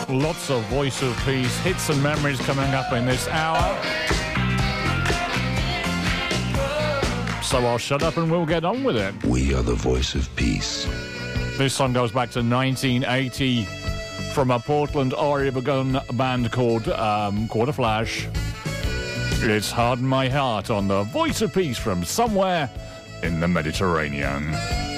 Lots of Voice of Peace hits and memories coming up in this hour. So I'll shut up and we'll get on with it. We are the Voice of Peace. This song goes back to 1980 from a Portland, Oregon band called Quarter Flash. It's Harden My Heart on the Voice of Peace from somewhere in the Mediterranean.